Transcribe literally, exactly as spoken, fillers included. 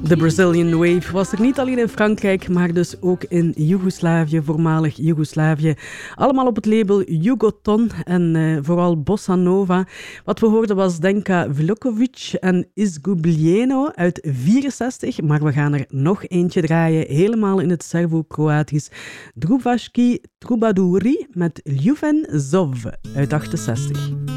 De Brazilian Wave was er niet alleen in Frankrijk, maar dus ook in Joegoslavië, voormalig Joegoslavië. Allemaal op het label Jugoton en uh, vooral Bossa Nova. Wat we hoorden was Denka Vlkovic en Izgubljeno uit vierenzestig, maar we gaan er nog eentje draaien, helemaal in het Servo-Kroatisch. Druvaški Trubaduri met Ljuven Zov uit achtenzestig.